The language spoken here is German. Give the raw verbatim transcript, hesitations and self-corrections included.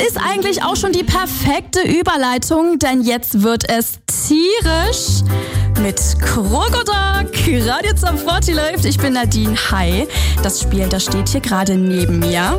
ist eigentlich auch schon die perfekte Überleitung, denn jetzt wird es tierisch mit Krokodok. Radio Zamfrotti läuft. Ich bin Nadine. Hi. Das Spiel, das steht hier gerade neben mir.